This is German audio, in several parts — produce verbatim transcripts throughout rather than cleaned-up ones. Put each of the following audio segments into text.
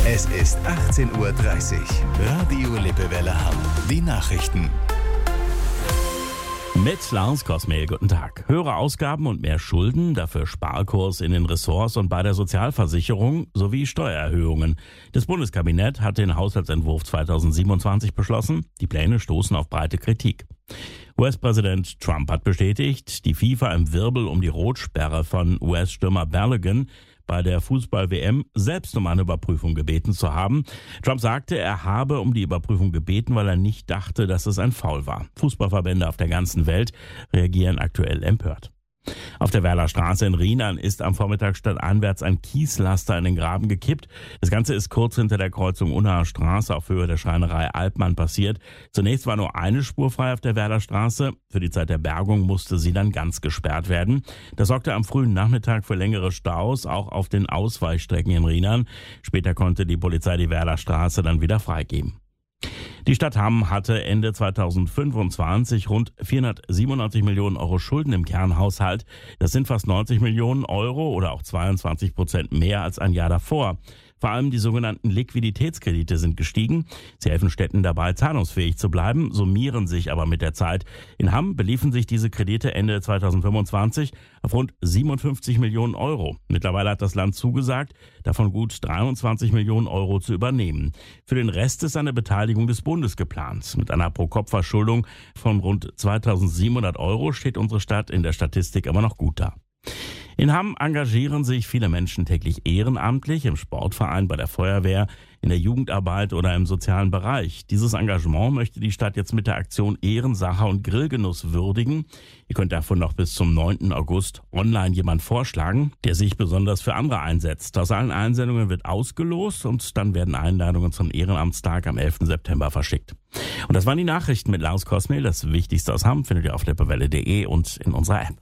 Es ist achtzehn Uhr dreißig. Radio Lippewelle Hamm. Die Nachrichten. Mit Lars Kosmehl, guten Tag. Höhere Ausgaben und mehr Schulden, dafür Sparkurs in den Ressorts und bei der Sozialversicherung sowie Steuererhöhungen. Das Bundeskabinett hat den Haushaltsentwurf zweitausendsiebenundzwanzig beschlossen. Die Pläne stoßen auf breite Kritik. U S-Präsident Trump hat bestätigt, die FIFA im Wirbel um die Rotsperre von U S-Stürmer Balogun bei der Fußball-W M selbst um eine Überprüfung gebeten zu haben. Trump sagte, er habe um die Überprüfung gebeten, weil er nicht dachte, dass es ein Foul war. Fußballverbände auf der ganzen Welt reagieren aktuell empört. Auf der Werler Straße in Rheinland ist am Vormittag stadteinwärts ein Kieslaster in den Graben gekippt. Das Ganze ist kurz hinter der Kreuzung Unnaher Straße auf Höhe der Schreinerei Alpmann passiert. Zunächst war nur eine Spur frei auf der Werler Straße. Für die Zeit der Bergung musste sie dann ganz gesperrt werden. Das sorgte am frühen Nachmittag für längere Staus, auch auf den Ausweichstrecken in Rheinland. Später konnte die Polizei die Werler Straße dann wieder freigeben. Die Stadt Hamm hatte Ende zweitausendfünfundzwanzig rund vierhundertsiebenundneunzig Millionen Euro Schulden im Kernhaushalt. Das sind fast neunzig Millionen Euro oder auch zweiundzwanzig Prozent mehr als ein Jahr davor. Vor allem die sogenannten Liquiditätskredite sind gestiegen. Sie helfen Städten dabei, zahlungsfähig zu bleiben, summieren sich aber mit der Zeit. In Hamm beliefen sich diese Kredite Ende zweitausendfünfundzwanzig auf rund siebenundfünfzig Millionen Euro. Mittlerweile hat das Land zugesagt, davon gut dreiundzwanzig Millionen Euro zu übernehmen. Für den Rest ist eine Beteiligung des Bundes geplant. Mit einer Pro-Kopf-Verschuldung von rund zweitausendsiebenhundert Euro steht unsere Stadt in der Statistik aber noch gut da. In Hamm engagieren sich viele Menschen täglich ehrenamtlich im Sportverein, bei der Feuerwehr, in der Jugendarbeit oder im sozialen Bereich. Dieses Engagement möchte die Stadt jetzt mit der Aktion Ehrensache und Grillgenuss würdigen. Ihr könnt davon noch bis zum neunten August online jemand vorschlagen, der sich besonders für andere einsetzt. Aus allen Einsendungen wird ausgelost und dann werden Einladungen zum Ehrenamtstag am elften September verschickt. Und das waren die Nachrichten mit Lars Kosmehl. Das Wichtigste aus Hamm findet ihr auf lippewelle punkt de und in unserer App.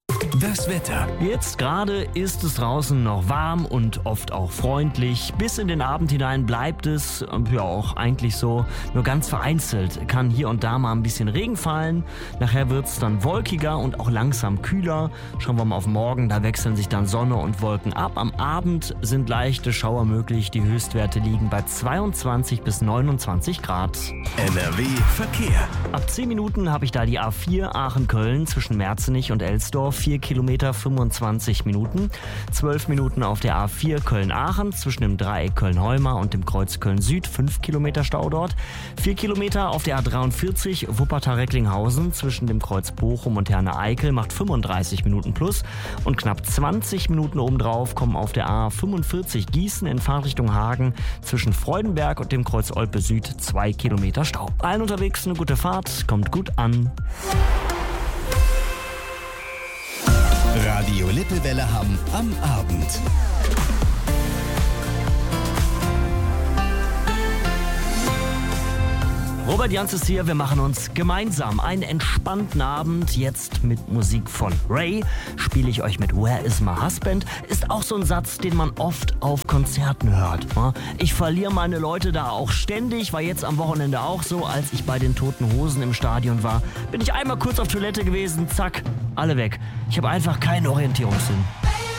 Das Wetter. Jetzt gerade ist es draußen noch warm und oft auch freundlich. Bis in den Abend hinein bleibt es, ja auch eigentlich so, nur ganz vereinzelt kann hier und da mal ein bisschen Regen fallen. Nachher wird es dann wolkiger und auch langsam kühler. Schauen wir mal auf morgen, da wechseln sich dann Sonne und Wolken ab. Am Abend sind leichte Schauer möglich. Die Höchstwerte liegen bei zweiundzwanzig bis neunundzwanzig Grad. N R W Verkehr. Ab zehn Minuten habe ich da die A vier Aachen-Köln zwischen Merzenich und Elsdorf. vier Kilometer fünfundzwanzig Minuten. zwölf Minuten auf der A vier Köln-Aachen zwischen dem Dreieck Köln-Heumar und dem Kreuz Köln-Süd. fünf Kilometer Stau dort. vier Kilometer auf der A dreiundvierzig Wuppertal-Recklinghausen zwischen dem Kreuz Bochum und Herne-Eickel macht fünfunddreißig Minuten plus. Und knapp zwanzig Minuten obendrauf kommen auf der A fünfundvierzig Gießen in Fahrtrichtung Hagen zwischen Freudenberg und dem Kreuz Olpe Süd zwei Kilometer Stau. Allen unterwegs eine gute Fahrt, kommt gut an. Radio Lippewelle Hamm am Abend. Robert Janz ist hier, wir machen uns gemeinsam einen entspannten Abend. Jetzt mit Musik von Ray spiele ich euch mit Where is my husband? Ist auch so ein Satz, den man oft auf Konzerten hört. Ich verliere meine Leute da auch ständig, war jetzt am Wochenende auch so, als ich bei den Toten Hosen im Stadion war. Bin ich einmal kurz auf Toilette gewesen, zack, alle weg. Ich habe einfach keinen Orientierungssinn.